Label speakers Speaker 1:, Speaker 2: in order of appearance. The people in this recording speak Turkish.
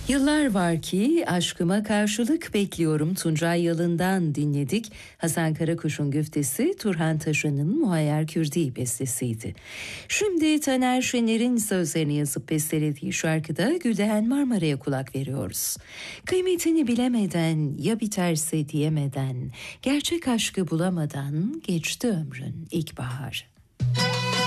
Speaker 1: Yıllar var ki aşkıma karşılık bekliyorum Tuncay Yalın'dan dinledik. Hasan Karakuş'un güftesi Turhan Taşan'ın Muayyer Kürdi bestesiydi. Şimdi Taner Şener'in sözlerini yazıp bestelediği şarkıda Gülden Marmara'ya kulak veriyoruz. Kıymetini bilemeden, ya biterse diyemeden, gerçek aşkı bulamadan geçti ömrün ilkbaharı.